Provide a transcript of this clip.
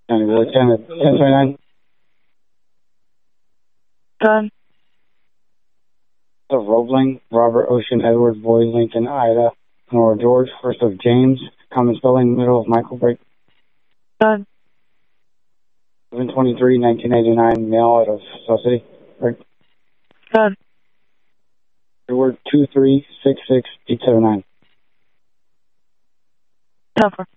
County Village 1029. Done. Of Roebling, Robert, Ocean, Edward, Boyd, Lincoln, Ida, Nora, George, first of James, common spelling, middle of Michael, break. Done. 7/23, 1989, mail out of South City, break. Done. Edward 2366879. Cover.